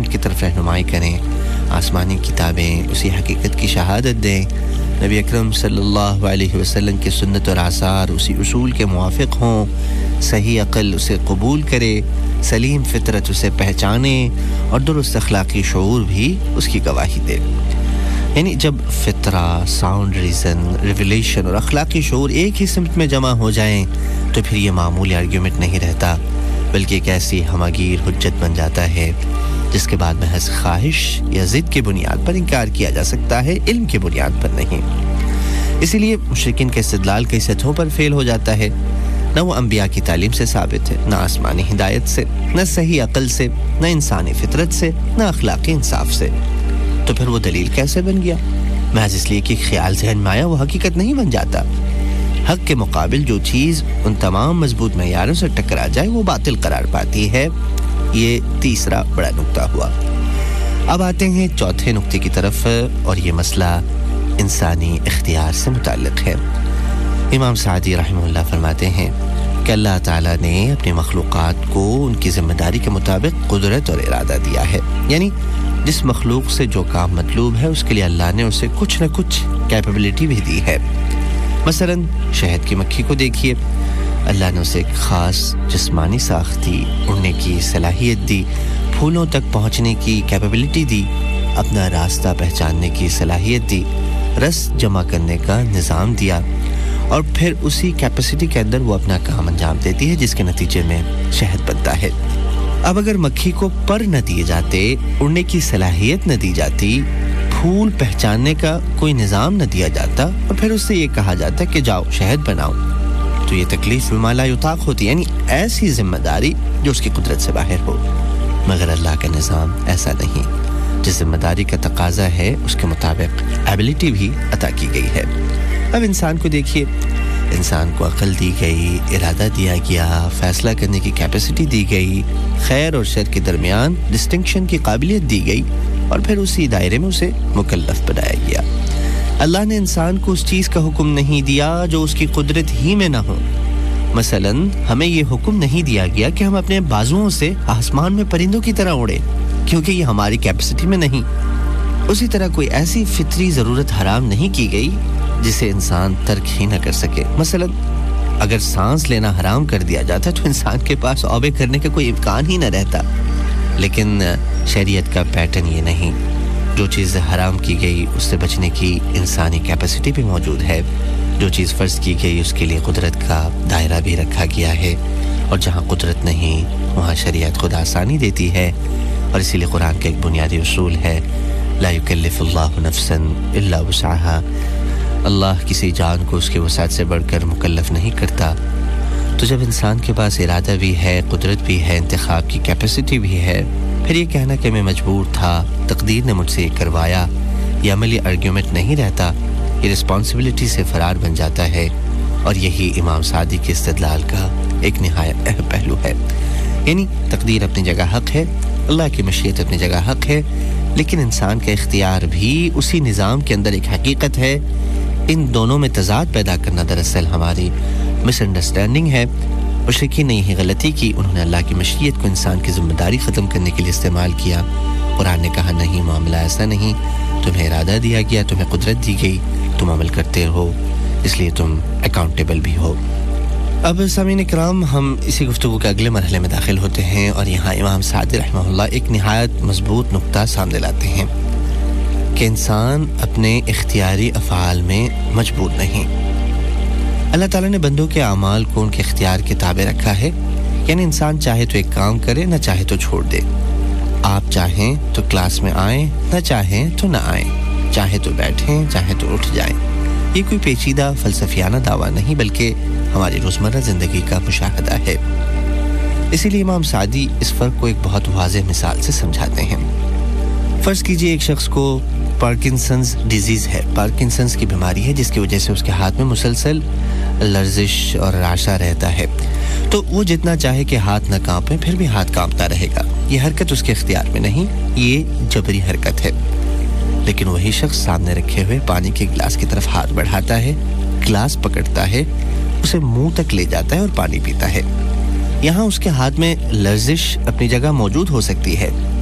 Point کی طرف رہنمائی کریں, آسمانی کتابیں اسی حقیقت کی شہادت دیں, نبی اکرم صلی اللہ علیہ وسلم کی سنت اور آثار اسی اصول کے موافق ہوں, صحیح عقل اسے قبول کرے, سلیم فطرت اسے پہچانے اور درست اخلاقی شعور بھی اس کی گواہی دے. یعنی جب فطرہ, ساؤنڈ ریزن, ریویلیشن اور اخلاقی شعور ایک ہی سمت میں جمع ہو جائیں تو پھر یہ معمولی آرگیومنٹ نہیں رہتا, بلکہ ایک ایسی ہماگیر حجت بن جاتا ہے جس کے بعد محض خواہش یا ضد کی بنیاد پر انکار کیا جا سکتا ہے, علم کی بنیاد پر نہیں. اسی لیے مشرکین کے استدلال کئی سطحوں پر فیل ہو جاتا ہے. نہ وہ انبیاء کی تعلیم سے ثابت ہے, نہ آسمانی ہدایت سے, نہ صحیح عقل سے, نہ انسانی فطرت سے, نہ اخلاقی انصاف سے. تو پھر وہ دلیل کیسے بن گیا؟ محض اس لیے کہ خیال ذہن میں آیا وہ حقیقت نہیں بن جاتا. حق کے مقابل جو چیز ان تمام مضبوط معیاروں سے ٹکرا جائے وہ باطل قرار پاتی ہے. یہ تیسرا بڑا نقطہ ہوا. اب آتے ہیں چوتھے نقطے کی طرف, اور یہ مسئلہ انسانی اختیار سے متعلق ہے. امام سعدی رحمہ اللہ فرماتے ہیں کہ اللہ تعالیٰ نے اپنی مخلوقات کو ان کی ذمہ داری کے مطابق قدرت اور ارادہ دیا ہے. یعنی جس مخلوق سے جو کام مطلوب ہے اس کے لیے اللہ نے اسے کچھ نہ کچھ کیپیبلٹی بھی دی ہے. مثلا شہد کی مکھی کو دیکھیے, اللہ نے اسے ایک خاص جسمانی ساخت دی, اڑنے کی صلاحیت دی, پھولوں تک پہنچنے کی کیپیبلٹی دی, اپنا راستہ پہچاننے کی صلاحیت دی, رس جمع کرنے کا نظام دیا, اور پھر اسی کیپیسٹی کے اندر وہ اپنا کام انجام دیتی ہے جس کے نتیجے میں شہد بنتا ہے. اب اگر مکھی کو پر نہ دیے جاتے, اڑنے کی صلاحیت نہ دی جاتی, پھول پہچاننے کا کوئی نظام نہ دیا جاتا, اور پھر اس سے یہ کہا جاتا کہ جاؤ شہد بناؤ, تو یہ تکلیف بما لا یطاق ہوتی, یعنی ایسی ذمہ داری جو اس کی قدرت سے باہر ہو. مگر اللہ کا نظام ایسا نہیں. جس ذمہ داری کا تقاضا ہے اس کے مطابق ایبلٹی بھی عطا کی گئی ہے. اب انسان کو دیکھیے, انسان کو عقل دی گئی, ارادہ دیا گیا, فیصلہ کرنے کی کیپیسٹی دی گئی, خیر اور شر کے درمیان ڈسٹنکشن کی قابلیت دی گئی, اور پھر اسی دائرے میں اسے مکلف بنایا گیا. اللہ نے انسان کو اس چیز کا حکم نہیں دیا جو اس کی قدرت ہی میں نہ ہو. مثلا ہمیں یہ حکم نہیں دیا گیا کہ ہم اپنے بازوؤں سے آسمان میں پرندوں کی طرح اڑیں, کیونکہ یہ ہماری کیپیسٹی میں نہیں. اسی طرح کوئی ایسی فطری ضرورت حرام نہیں کی گئی جسے انسان ترک ہی نہ کر سکے. مثلا اگر سانس لینا حرام کر دیا جاتا تو انسان کے پاس اوبے کرنے کا کوئی امکان ہی نہ رہتا. لیکن شریعت کا پیٹرن یہ نہیں. جو چیز حرام کی گئی اس سے بچنے کی انسانی کیپیسٹی بھی موجود ہے. جو چیز فرض کی گئی اس کے لیے قدرت کا دائرہ بھی رکھا گیا ہے, اور جہاں قدرت نہیں وہاں شریعت خود آسانی دیتی ہے. اور اسی لیے قرآن کا ایک بنیادی اصول ہے, لا یکلف اللہ نفسا الا وسعها. اللہ کسی جان کو اس کے وسعت سے بڑھ کر مکلف نہیں کرتا. تو جب انسان کے پاس ارادہ بھی ہے, قدرت بھی ہے, انتخاب کی کیپیسٹی بھی ہے, پھر یہ کہنا کہ میں مجبور تھا, تقدیر نے مجھ سے یہ کروایا, یہ عملی آرگیومنٹ نہیں رہتا, یہ رسپانسبلٹی سے فرار بن جاتا ہے. اور یہی امام سعدی کے استدلال کا ایک نہایت اہم پہلو ہے. یعنی تقدیر اپنی جگہ حق ہے, اللہ کی مشیت اپنی جگہ حق ہے, لیکن انسان کا اختیار بھی اسی نظام کے اندر ایک حقیقت ہے. ان دونوں میں تضاد پیدا کرنا دراصل ہماری مس انڈرسٹینڈنگ ہے. مشرکین نے یہی غلطی کی, انہوں نے اللہ کی مشیت کو انسان کی ذمہ داری ختم کرنے کے لیے استعمال کیا. قرآن نے کہا نہیں, معاملہ ایسا نہیں, تمہیں ارادہ دیا گیا, تمہیں قدرت دی گئی, تم عمل کرتے ہو, اس لیے تم اکاؤنٹیبل بھی ہو. اب سامعین کرام, ہم اسی گفتگو کے اگلے مرحلے میں داخل ہوتے ہیں, اور یہاں امام سعدی رحمہ اللہ ایک نہایت مضبوط نقطہ سامنے لاتے ہیں کہ انسان اپنے اختیاری افعال میں مجبور نہیں. اللہ تعالیٰ نے بندوں کے اعمال کو ان کے اختیار کے تابع رکھا ہے. یعنی انسان چاہے تو ایک کام کرے, نہ چاہے تو چھوڑ دے. آپ چاہیں تو کلاس میں آئیں, نہ چاہیں تو نہ آئیں, چاہے تو بیٹھیں, چاہے تو اٹھ جائیں. یہ کوئی پیچیدہ فلسفیانہ دعویٰ نہیں, بلکہ ہماری روزمرہ زندگی کا مشاہدہ ہے. اسی لیے امام سعدی اس فرق کو ایک بہت واضح مثال سے سمجھاتے ہیں. فرض کیجئے ایک شخص کو پارکنسنز ڈیزیز ہے, پارکنسنز کی بیماری ہے, جس کی وجہ سے اس کے ہاتھ میں مسلسل لرزش اور رعشہ رہتا ہے. تو وہ جتنا چاہے کہ ہاتھ نہ کانپے, پھر بھی ہاتھ کانپتا رہے گا. یہ حرکت اس کے اختیار میں نہیں, یہ جبری حرکت ہے. لیکن وہی شخص سامنے رکھے ہوئے پانی کے گلاس کی طرف ہاتھ بڑھاتا ہے, گلاس پکڑتا ہے, اسے منہ تک لے جاتا ہے اور پانی پیتا ہے. یہاں اس کے ہاتھ میں لرزش اپنی جگہ موجود ہو سکتی ہے,